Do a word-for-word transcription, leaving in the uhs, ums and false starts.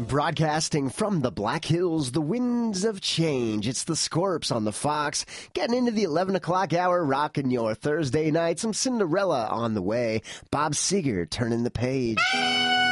Broadcasting from the Black Hills, the winds of change. It's the Scorps on the Fox. Getting into the eleven o'clock hour, rocking your Thursday night. Some Cinderella on the way. Bob Seger turning the page.